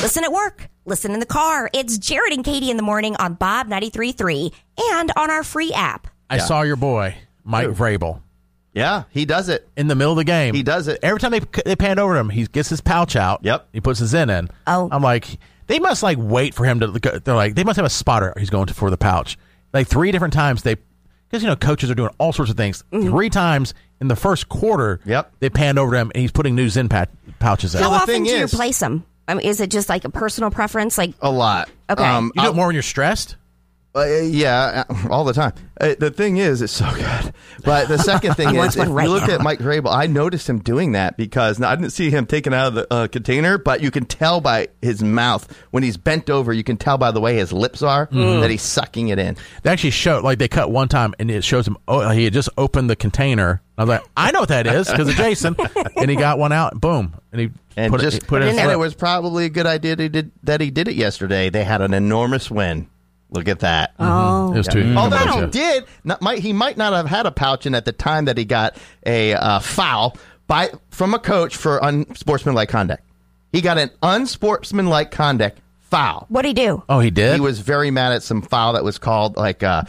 Listen at work. Listen in the car. It's Jared and Katie in the morning on Bob 93.3 and on our free app. I saw your boy, Mike Vrabel. Yeah, he does it. In the middle of the game. He does it. Every time they pan over him, he gets his pouch out. Yep. He puts his in. Oh. I'm like, they must wait for him to, they're like, they must have a spotter he's going for the pouch. Like 3 different times because, coaches are doing all sorts of things. 3 times in the first quarter, they panned over him and he's putting new Zyn pouches out. How often do you replace them? I mean, is it just like a personal preference? Like a lot. Okay. You do it more when you're stressed? Yeah, all the time. The thing is, it's so good. But the second thing is, if you look at Mike Vrabel, I noticed him doing that because I didn't see him taken out of the container, but you can tell by his mouth when he's bent over. You can tell by the way his lips are that he's sucking it in. They actually showed, they cut one time, and it shows him. Oh, he had just opened the container. I was like, I know what that is because of Jason, and he got one out. Boom, and he put it in. And it was probably a good idea that he did it yesterday. They had an enormous win. Look at that. Oh. It was too. Although he might not have had a pouch in at the time that he got a foul from a coach for unsportsmanlike conduct. He got an unsportsmanlike conduct foul. What'd he do? Oh, he did? He was very mad at some foul that was called like a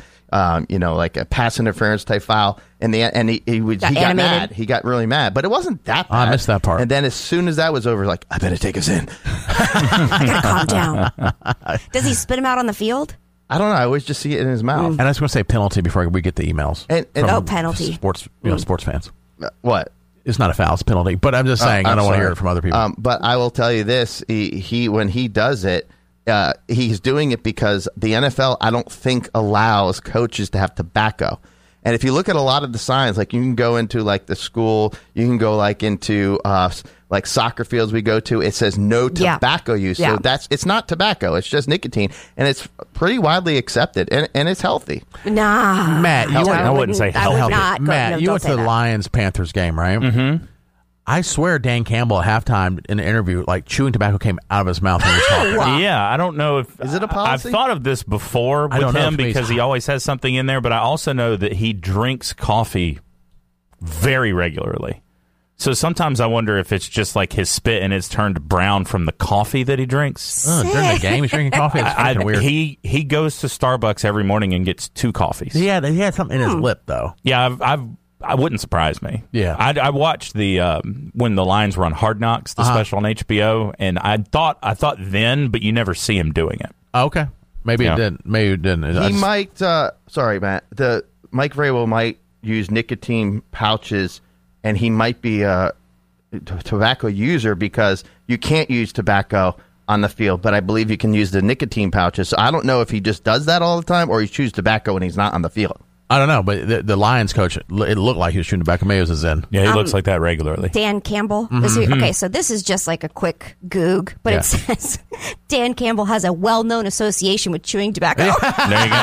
pass interference type foul. And he got mad. He got really mad. But it wasn't that bad. I missed that part. And then as soon as that was over, I better take us in. I gotta calm down. Does he spit him out on the field? I don't know. I always just see it in his mouth. And I was going to say penalty before we get the emails. And penalty. Sports fans. What? It's not a foul, it's a penalty. But I'm just saying, I don't want to hear it from other people. But I will tell you this: he when he does it, he's doing it because the NFL, I don't think, allows coaches to have tobacco. And if you look at a lot of the signs, you can go into the school, you can go into soccer fields we go to, it says no tobacco use. So it's not tobacco, it's just nicotine, and it's pretty widely accepted, and it's healthy. Nah, Matt, I wouldn't say healthy. Matt, you went to the Lions-Panthers game, right? Mm-hmm. I swear Dan Campbell at halftime in an interview, chewing tobacco came out of his mouth when he was talking. Yeah, I don't know if... Is it a policy? I've thought of this before with him because he always has something in there, but I also know that he drinks coffee very regularly. So sometimes I wonder if it's just his spit and it's turned brown from the coffee that he drinks. During the game, he's drinking coffee? It's fucking weird. He goes to Starbucks every morning and gets 2 coffees. He had something in his lip, though. Yeah, I wouldn't surprise me. Yeah, I watched the when the Lions were on Hard Knocks, the special on HBO, and I thought then, but you never see him doing it. Oh, okay, maybe it didn't. Maybe it didn't. He might. Sorry, Matt. The Mike Vrabel might use nicotine pouches, and he might be a tobacco user because you can't use tobacco on the field, but I believe you can use the nicotine pouches. So I don't know if he just does that all the time or he chews tobacco when he's not on the field. I don't know, but the Lions coach, it looked like he was shooting tobacco. Maybe it was Zyn. Yeah, he looks like that regularly. Dan Campbell. Okay, so this is just a quick goog, but it says Dan Campbell has a well-known association with chewing tobacco. There you go.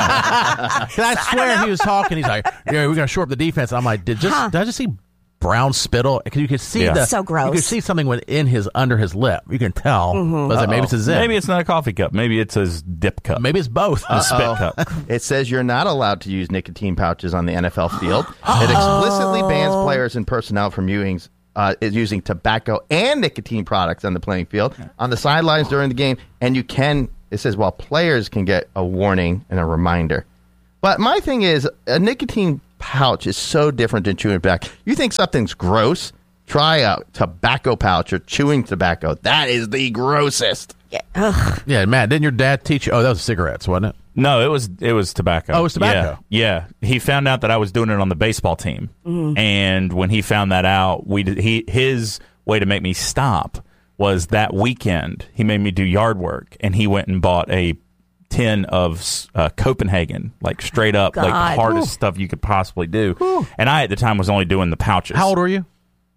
I swear he was talking. He's like, we're going to shore up the defense. I'm like, did I just see brown spittle? Because you could see so gross. You could see something under his lip. You can tell. I was like, maybe it's a Zyn. Maybe it's not a coffee cup. Maybe it's his dip cup. Maybe it's both. A spit cup. It says you're not allowed to use nicotine pouches on the NFL field. It explicitly bans players and personnel from using tobacco and nicotine products on the playing field, on the sidelines during the game, and it says, while players can get a warning and a reminder. But my thing is, a nicotine pouch is so different than chewing tobacco. You think something's gross? Try a tobacco pouch or chewing tobacco. That is the grossest. Yeah, Matt, didn't your dad teach you? Oh, that was cigarettes, wasn't it? No, it was tobacco. Oh, it was tobacco. Yeah. He found out that I was doing it on the baseball team, and when he found that out, his way to make me stop was that weekend. He made me do yard work, and he went and bought a tin of Copenhagen, straight up, hardest stuff you could possibly do. And I, at the time, was only doing the pouches. How old were you?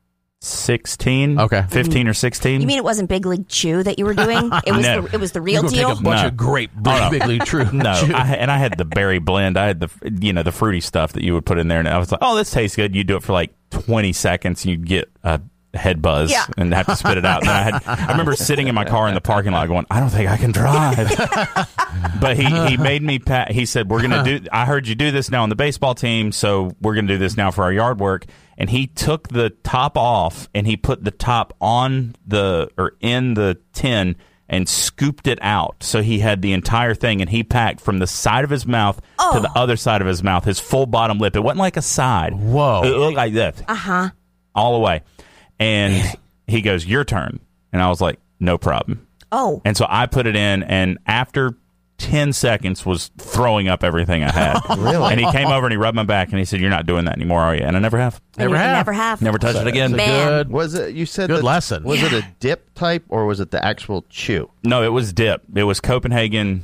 16. Okay. 15 or 16. You mean it wasn't Big League Chew that you were doing? It was the real deal? Take a bunch of great Big League Chew. No, I had the berry blend. I had the fruity stuff that you would put in there, and I was like, oh, this tastes good. You do it for 20 seconds, and you'd get a head buzz and have to spit it out. And I remember sitting in my car in the parking lot going, I don't think I can drive. But he made me he said, I heard you do this now on the baseball team, so we're going to do this now for our yard work. And he took the top off and he put the top in the tin and scooped it out. So he had the entire thing, and he packed from the side of his mouth to the other side of his mouth, his full bottom lip. It wasn't like a side. Whoa. It looked like this. All the way. And he goes, your turn. And I was like, no problem. Oh. And so I put it in, and after 10 seconds was throwing up everything I had. Really? And he came over and he rubbed my back and he said, you're not doing that anymore, are you? And I never have. Never have. Never touched it again. Good. Was it? You said Good lesson. Was it a dip type or was it the actual chew? No, it was dip. It was Copenhagen.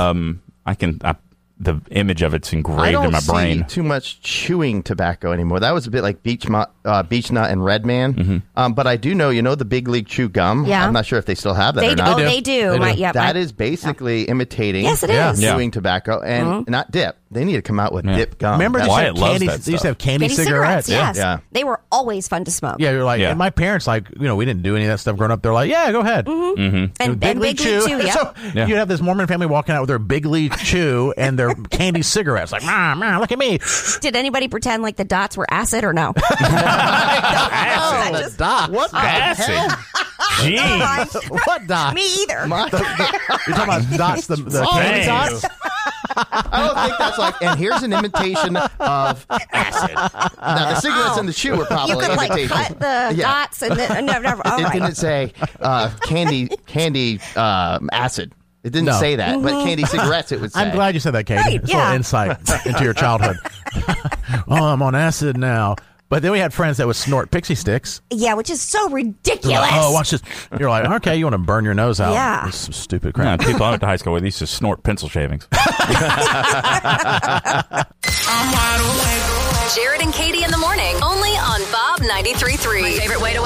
The image of it's engraved in my brain. I don't see too much chewing tobacco anymore. That was a bit like Beech Nut and Red Man. But I do know, the Big League Chew gum. Yeah. I'm not sure if they still have that or They not. do. They do. That is basically imitating Yes, it is. chewing tobacco and not dip. They need to come out with dip gum. Remember they Wyatt loves that used to have stuff. candy cigarettes. Yes. Yeah. They were always fun to smoke. Yeah, you're like, and my parents, like, we didn't do any of that stuff growing up. They're like, yeah, go ahead. And Big League Chew, yeah. So you'd have this Mormon family walking out with their Big League Chew and their candy cigarettes. Like, ma, look at me. Did anybody pretend like the dots were acid or no? Acid. What Acid. Jeez. What dots? Me either. You're talking about dots, the candy dots? I don't think that's like, and here's an imitation of acid. Now, the cigarettes and the chew were probably You could imitations. cut the dots and then never. All It right. didn't say candy acid. It didn't say that, but candy cigarettes it would say. I'm glad you said that, Katie. Right, It's a little insight into your childhood. Oh, I'm on acid now. But then we had friends that would snort pixie sticks. Yeah, which is so ridiculous. Like, oh, watch this. You're like, okay, you want to burn your nose out. Yeah. This is stupid Yeah, crap. people I went to high school with used to snort pencil shavings. Jared and Katie in the morning, only on Bob 93.3. My favorite way to